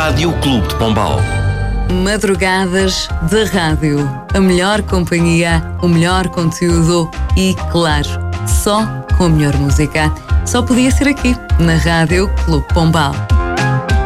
Rádio Clube de Pombal. Madrugadas da rádio. A melhor companhia, o melhor conteúdo e, claro, só com a melhor música. Só podia ser aqui, na Rádio Clube de Pombal.